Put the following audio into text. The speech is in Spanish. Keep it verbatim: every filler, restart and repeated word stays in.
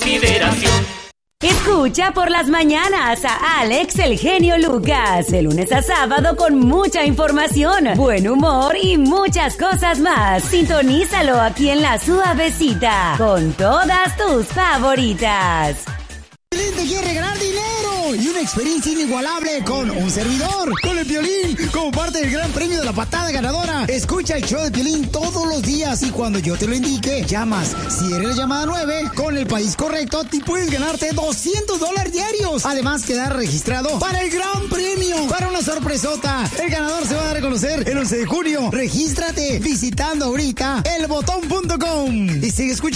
consideración. Escucha por las mañanas a Alex el Genio Lucas, de lunes a sábado con mucha información, buen humor y muchas cosas más. Sintonízalo aquí en La Suavecita, con todas tus favoritas. Piolín te quiere regalar dinero y una experiencia inigualable con un servidor, con el Piolín, como parte del gran premio de la patada ganadora. Escucha el show de Piolín todos los días y cuando yo te lo indique, llamas. Si eres la llamada nueve, con el país correcto, te puedes ganarte doscientos dólares diarios. Además, quedar registrado para el gran premio, para una sorpresota. El ganador se va a reconocer el once de junio. Regístrate visitando ahorita el botón punto com y sigue escuchando